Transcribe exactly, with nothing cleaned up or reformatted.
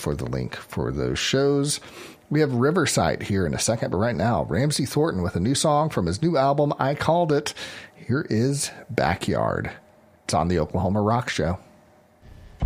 for the link for those shows. We have Riverside here in a second, but right now, Ramsey Thornton with a new song from his new album, I Called It. Here is Backyard. It's on the Oklahoma Rock Show.